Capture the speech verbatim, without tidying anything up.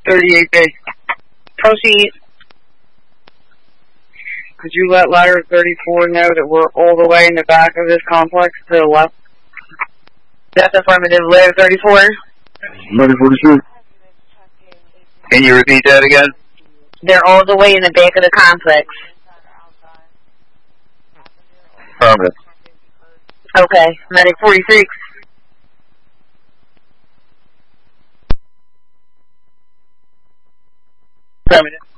thirty-eight B. Proceed. Could you let ladder thirty-four know that we're all the way in the back of this complex to the left? That's affirmative. Ladder thirty-four. Ladder forty-six. Can you repeat that again? They're all the way in the back of the complex. Affirmative. Okay. Medic forty-six. Affirmative.